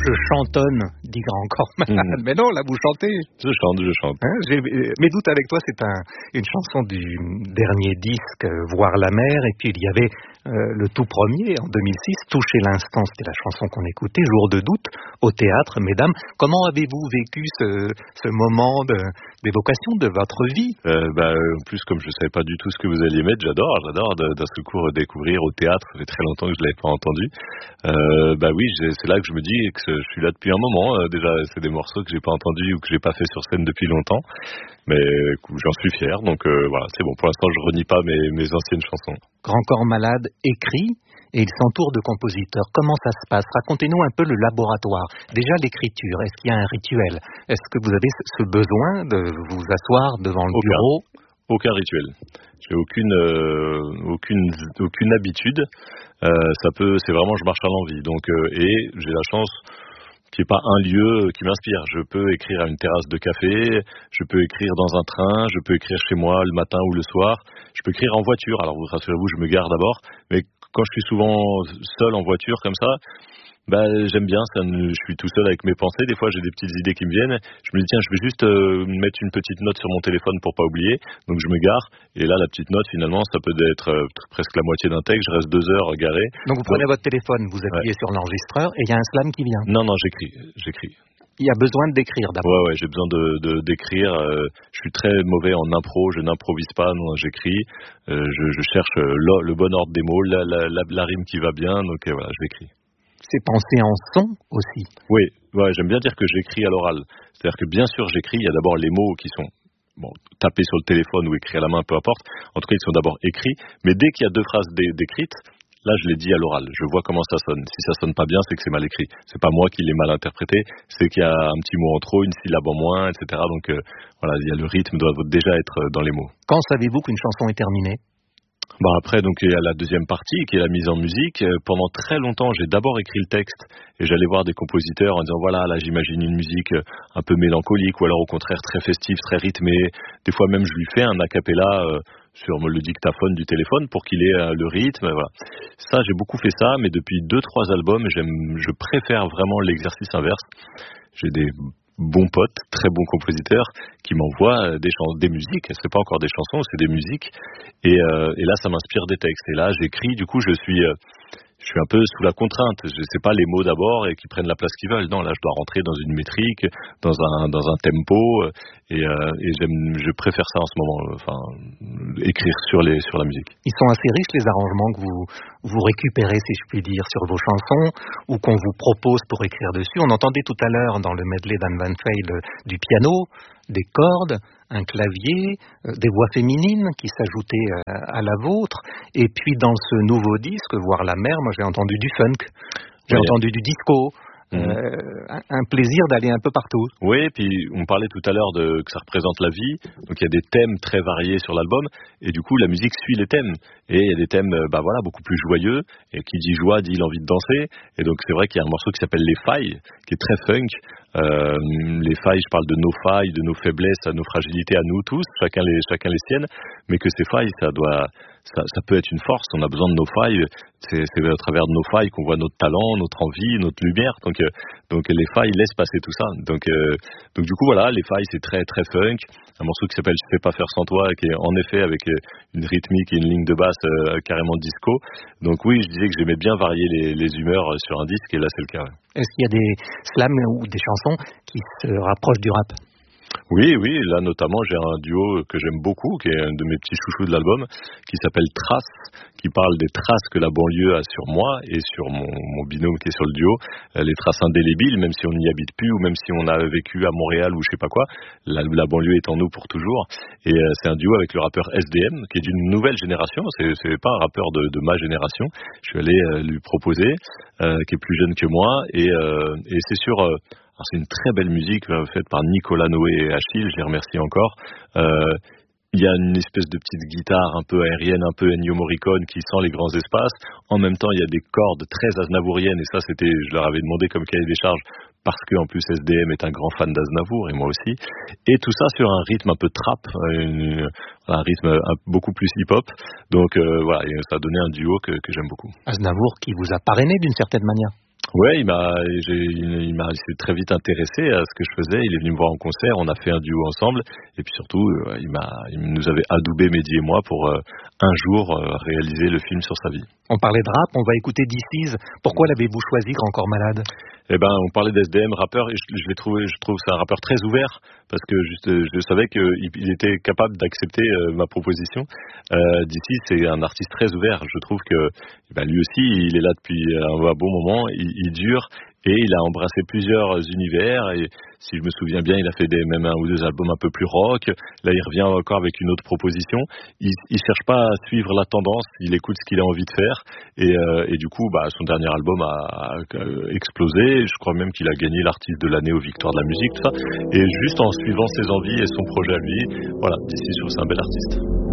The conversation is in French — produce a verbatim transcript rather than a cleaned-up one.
je chantonne, dit Grand Corps Malade. Mmh. Mais non, là, vous chantez. Je chante, je chante. Hein, j'ai, Mes doutes avec toi, c'est un, une chanson du dernier disque, Voir la mer. Et puis, il y avait euh, le tout premier, en deux mille six, Toucher l'instant. C'était la chanson qu'on écoutait, Jour de doute, au théâtre, mesdames. Comment avez-vous vécu ce, ce moment de, d'évocation de votre vie? euh, bah, En plus, comme je ne savais pas du tout ce que vous alliez mettre, j'adore, j'adore d'un seul coup redécouvrir au théâtre. Ça fait très longtemps que je ne l'avais pas entendu. Euh, bah oui, c'est là que je me dis que je suis là depuis un moment. Euh, déjà, c'est des morceaux que j'ai pas entendus ou que j'ai pas fait sur scène depuis longtemps. Mais j'en suis fier. Donc euh, voilà, c'est bon. Pour l'instant, je renie pas mes, mes anciennes chansons. Grand Corps Malade écrit et il s'entoure de compositeurs. Comment ça se passe? Racontez-nous un peu le laboratoire. Déjà l'écriture, est-ce qu'il y a un rituel? Est-ce que vous avez ce besoin de vous asseoir devant le Aucun. bureau? Aucun rituel. J'ai aucune euh, aucune aucune habitude. Euh, ça peut, c'est vraiment je marche à l'envie. Donc euh, et j'ai la chance qu'il n'y ait pas un lieu qui m'inspire. Je peux écrire à une terrasse de café, je peux écrire dans un train, je peux écrire chez moi le matin ou le soir, je peux écrire en voiture. Alors rassurez-vous, je me gare d'abord, mais quand je suis souvent seul en voiture comme ça, bah j'aime bien ça. Je suis tout seul avec mes pensées. Des fois, j'ai des petites idées qui me viennent. Je me dis tiens, je vais juste euh, mettre une petite note sur mon téléphone pour pas oublier. Donc je me gare. Et là, la petite note, finalement, ça peut être euh, presque la moitié d'un texte. Je reste deux heures garé. Donc vous prenez Donc, votre téléphone, vous appuyez ouais. sur l'enregistreur et il y a un slam qui vient. Non, non, j'écris, j'écris. Il y a besoin d'écrire d'abord. Ouais, ouais, j'ai besoin de, de d'écrire. Euh, je suis très mauvais en impro. Je n'improvise pas. Non, j'écris. Euh, je, je cherche le, le bon ordre des mots, la, la, la, la rime qui va bien. Donc euh, voilà, je l'écris. C'est pensé en son aussi. Oui, ouais, j'aime bien dire que j'écris à l'oral. C'est-à-dire que bien sûr j'écris, il y a d'abord les mots qui sont bon, tapés sur le téléphone ou écrits à la main, peu importe. En tout cas, ils sont d'abord écrits. Mais dès qu'il y a deux phrases dé- décrites, là je les dis à l'oral. Je vois comment ça sonne. Si ça sonne pas bien, c'est que c'est mal écrit. C'est pas moi qui l'ai mal interprété, c'est qu'il y a un petit mot en trop, une syllabe en moins, et cetera. Donc euh, voilà, il y a le rythme doit déjà être dans les mots. Quand savez-vous qu'une chanson est terminée? Bah après, donc il y a la deuxième partie qui est la mise en musique. Pendant très longtemps, j'ai d'abord écrit le texte et j'allais voir des compositeurs en disant voilà, là j'imagine une musique un peu mélancolique ou alors au contraire très festive, très rythmée. Des fois même je lui fais un a cappella euh, sur le dictaphone du téléphone pour qu'il ait euh, le rythme. Voilà. Ça, j'ai beaucoup fait ça, mais depuis deux trois albums, j'aime, je préfère vraiment l'exercice inverse. J'ai des bons potes, très bons compositeurs qui m'envoient des chansons, des musiques. C'est pas encore des chansons, c'est des musiques. Et, euh, et là, ça m'inspire des textes. Et là, j'écris. Du coup, je suis, euh, je suis un peu sous la contrainte. Je sais pas les mots d'abord et qui prennent la place qu'ils veulent. Non, là, je dois rentrer dans une métrique, dans un dans un tempo. Et, euh, et j'aime, je préfère ça en ce moment. Enfin, écrire sur les sur la musique. Ils sont assez riches les arrangements que vous vous récupérez, si je puis dire, sur vos chansons ou qu'on vous propose pour écrire dessus. On entendait tout à l'heure dans le medley d'Anne Van Fail du piano, des cordes, un clavier, euh, des voix féminines qui s'ajoutaient euh, à la vôtre. Et puis dans ce nouveau disque, Voir la mer, moi j'ai entendu du funk, j'ai oui. entendu du disco. Mmh. Euh, un, un plaisir d'aller un peu partout. Oui, et puis on parlait tout à l'heure de que ça représente la vie, donc il y a des thèmes très variés sur l'album, et du coup la musique suit les thèmes, et il y a des thèmes bah voilà beaucoup plus joyeux, et qui dit joie dit l'envie de danser, et donc c'est vrai qu'il y a un morceau qui s'appelle Les Failles, qui est très funk. Euh, les failles, je parle de nos failles, de nos faiblesses, à nos fragilités, à nous tous, chacun les chacun les siennes, mais que ces failles, ça doit Ça, ça peut être une force, on a besoin de nos failles, c'est, c'est à travers de nos failles qu'on voit notre talent, notre envie, notre lumière, donc, euh, donc les failles laissent passer tout ça, donc, euh, donc du coup voilà, les failles c'est très très funk, un morceau qui s'appelle Je sais pas faire sans toi, qui est en effet avec une rythmique et une ligne de basse euh, carrément disco, donc oui je disais que j'aimais bien varier les, les humeurs sur un disque et là c'est le cas. Est-ce qu'il y a des slams ou des chansons qui se rapprochent du rap ? Oui, oui, là notamment j'ai un duo que j'aime beaucoup, qui est un de mes petits chouchous de l'album, qui s'appelle Traces, qui parle des traces que la banlieue a sur moi et sur mon, mon binôme qui est sur le duo, les traces indélébiles, même si on n'y habite plus ou même si on a vécu à Montréal ou je sais pas quoi, la, la banlieue est en nous pour toujours. Et euh, c'est un duo avec le rappeur S D M, qui est d'une nouvelle génération, c'est, c'est pas un rappeur de, de ma génération, je suis allé euh, lui proposer, euh, qui est plus jeune que moi, et, euh, et c'est sur... Euh, Alors c'est une très belle musique euh, faite par Nicolas Noé et Achille, je les remercie encore. Euh, il y a une espèce de petite guitare un peu aérienne, un peu Ennio Morricone qui sent les grands espaces. En même temps, il y a des cordes très aznavouriennes et ça, c'était, je leur avais demandé comme cahier des charges parce qu'en plus S D M est un grand fan d'Aznavour et moi aussi. Et tout ça sur un rythme un peu trap, une, un rythme un, beaucoup plus hip-hop. Donc euh, voilà, et ça a donné un duo que, que j'aime beaucoup. Aznavour qui vous a parrainé d'une certaine manière. Ouais, il m'a, j'ai, il m'a il s'est très vite intéressé à ce que je faisais. Il est venu me voir en concert, on a fait un duo ensemble, et puis surtout, euh, il m'a, il nous avait adoubé Mehdi et moi pour euh, un jour euh, réaliser le film sur sa vie. On parlait de rap, on va écouter This Is. Pourquoi l'avez-vous choisi, Grand Corps Malade? Eh ben, on parlait d'S D M, rappeur, et je, je l'ai trouvé, je trouve que c'est un rappeur très ouvert, parce que juste, je savais qu'il il était capable d'accepter euh, ma proposition. Euh, D'ici, c'est un artiste très ouvert. Je trouve que, ben, lui aussi, il est là depuis un, un bon moment, il, il dure, et il a embrassé plusieurs univers, et si je me souviens bien, il a fait des, même un ou deux albums un peu plus rock. Là, il revient encore avec une autre proposition. Il, il cherche pas à suivre la tendance, il écoute ce qu'il a envie de faire, et, euh, et du coup, bah, son dernier album a, a, a explosé. Je crois même qu'il a gagné l'artiste de l'année aux Victoires de la musique, tout ça. Et juste en suivant ses envies et son projet à lui, voilà, d'ici, je trouve c'est un bel artiste.